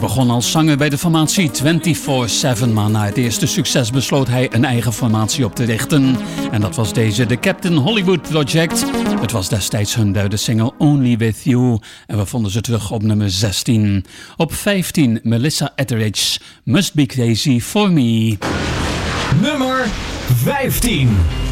begon als zanger bij de formatie 24/7, maar na het eerste succes besloot hij een eigen formatie op te richten. En dat was deze, de Captain Hollywood Project. Het was destijds hun derde single Only With You en we vonden ze terug op nummer 16. Op 15 Melissa Etheridge, Must Be Crazy For Me. Nummer 15.